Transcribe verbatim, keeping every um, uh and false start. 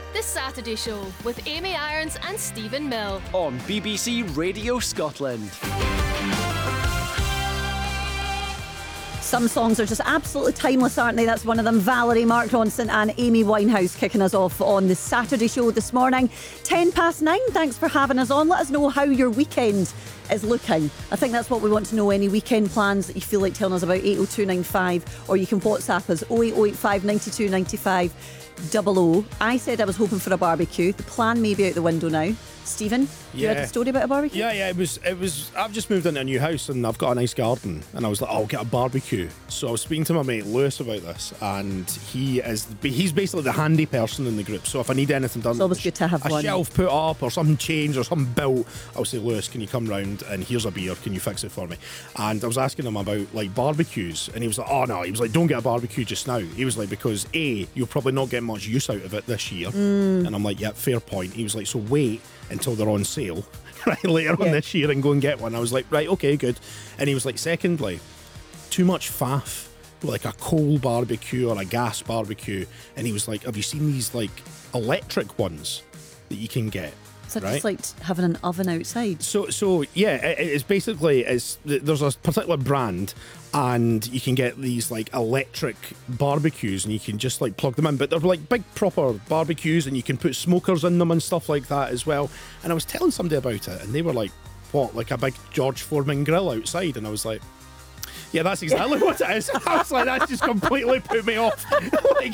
The Saturday Show with Amy Irons and Stephen Mill on B B C Radio Scotland. Some songs are just absolutely timeless, aren't they? That's one of them. Valerie, Mark Ronson and Amy Winehouse kicking us off on the Saturday Show this morning. ten past nine. Thanks for having us on. Let us know how your weekend is looking. I think that's what we want to know. Any weekend plans that you feel like telling us about, eight oh two nine five, or you can WhatsApp us oh eight oh eight five nine two nine five double oh. I said I was hoping for a barbecue. The plan may be out the window now. Stephen, you Yeah. had a story about a barbecue? Yeah, yeah, it was, it was, I've just moved into a new house and I've got a nice garden and I was like, oh, I'll get a barbecue. So I was speaking to my mate Lewis about this and he is, he's basically the handy person in the group. So if I need anything done, It's always good to have a one. shelf put up or something changed or something built, I'll say, Lewis, can you come round and here's a beer, can you fix it for me? And I was asking him about like barbecues and he was like, oh no, he was like, don't get a barbecue just now. He was like, because A, you'll probably not get much use out of it this year. Mm. And I'm like, yeah, fair point. He was like, so wait until they're on sale right later Yeah. on this year and go and get one. I was like, right, okay, good. And he was like, secondly, too much faff, like a coal barbecue or a gas barbecue. And he was like, have you seen these like electric ones that you can get? Is that right? just like having an oven outside? So, so yeah, it, it's basically it's there's a particular brand, and you can get these like electric barbecues, and you can just like plug them in. But they're like big proper barbecues, and you can put smokers in them and stuff like that as well. And I was telling somebody about it, and they were like, "What? Like a big George Foreman grill outside?" And I was like, yeah, that's exactly what it is. I was like, that just completely put me off. Like,